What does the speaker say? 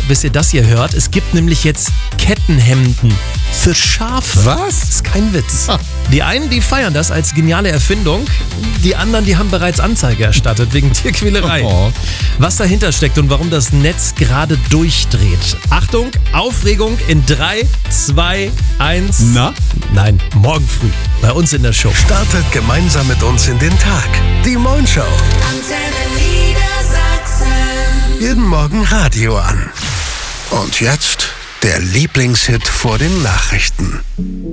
bis ihr das hier hört. Es gibt nämlich jetzt Kettenhemden für Schafe. Was? Das ist kein Witz. Die einen, die feiern das als geniale Erfindung. Die anderen, die haben bereits Anzeige erstattet wegen Tierquälerei. Oh. Was dahinter steckt und warum das Netz gerade durchdreht. Achtung, Aufregung in 3, 2, 1. Na? Nein, morgen früh bei uns in der Show. Startet gemeinsam mit uns in den Tag. Die Moin Show. Antenne Niedersachsen. Jeden Morgen Radio an. Und jetzt der Lieblingshit vor den Nachrichten.